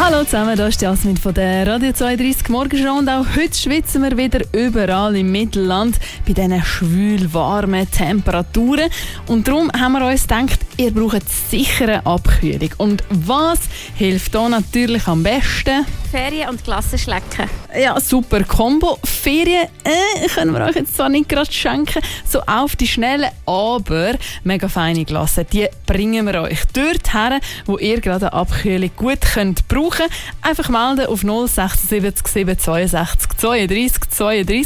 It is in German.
Hallo zusammen, hier ist Jasmin von der Radio 32 Morgenshow und auch heute schwitzen wir wieder überall im Mittelland bei diesen schwül warmen Temperaturen. Und darum haben wir uns gedacht, ihr braucht sicher eine Abkühlung. Und was hilft da natürlich am besten? Ferien und Glassenschlecken. Ja, super Kombo. Ferien können wir euch jetzt zwar nicht gerade schenken, so auf die Schnelle, aber mega feine Glassen, die bringen wir euch dort her, wo ihr gerade eine Abkühlung gut könnt brauchen. Einfach melden auf 076 762 32 32.